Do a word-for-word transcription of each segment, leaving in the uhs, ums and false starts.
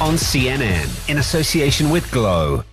on C N N in association with Glow.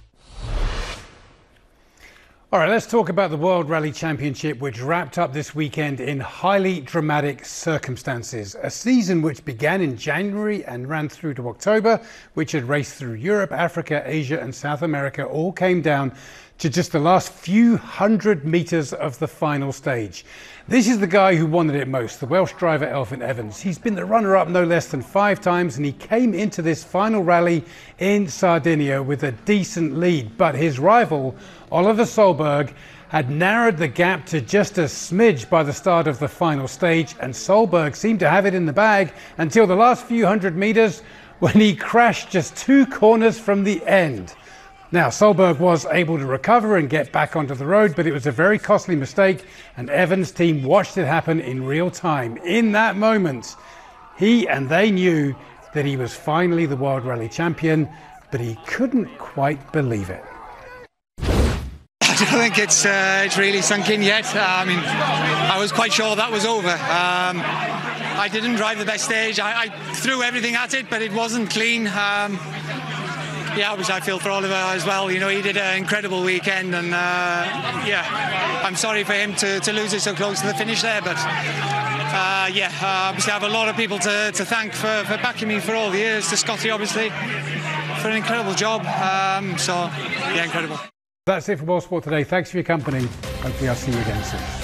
All right, let's talk about the World Rally Championship, which wrapped up this weekend in highly dramatic circumstances. A season which began in January and ran through to October, which had raced through Europe, Africa, Asia and South America, all came down to just the last few hundred metres of the final stage. This is the guy who wanted it most, the Welsh driver Elfyn Evans. He's been the runner-up no less than five times, and he came into this final rally in Sardinia with a decent lead. But his rival, Oliver Solberg, had narrowed the gap to just a smidge by the start of the final stage, and Solberg seemed to have it in the bag until the last few hundred metres when he crashed just two corners from the end. Now, Solberg was able to recover and get back onto the road, but it was a very costly mistake, and Evans' team watched it happen in real time. In that moment, he and they knew that he was finally the World Rally Champion, but he couldn't quite believe it. I don't think it's uh, it's really sunk in yet. Uh, I mean, I was quite sure that was over. Um, I didn't drive the best stage. I, I threw everything at it, but it wasn't clean. Um, Yeah, which I feel for Oliver as well. You know, he did an incredible weekend, and uh, yeah, I'm sorry for him to, to lose it so close to the finish there. But uh, yeah, uh, obviously I have a lot of people to, to thank for, for backing me for all the years. To Scotty, obviously, for an incredible job. Um, so yeah, incredible. That's it for World Sport Today. Thanks for your company. Hopefully I'll see you again soon.